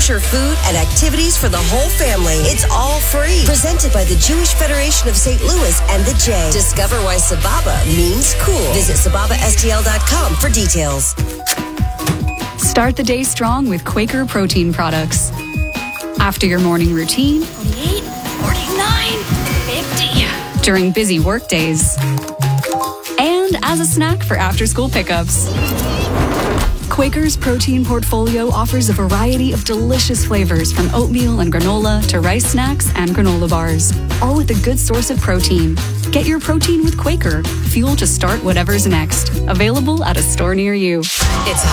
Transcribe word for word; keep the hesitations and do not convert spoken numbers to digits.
adventure food, and activities for the whole family. It's all free. Presented by the Jewish Federation of Saint Louis and the J. Discover why Sababa means cool. Visit sababa s t l dot com for details. Start the day strong with Quaker protein products. After your morning routine, forty-eight, forty-nine, fifty. During busy work days, and as a snack for after-school pickups. Quaker's protein portfolio offers a variety of delicious flavors from oatmeal and granola to rice snacks and granola bars, all with a good source of protein. Get your protein with Quaker, fuel to start whatever's next. Available at a store near you. It's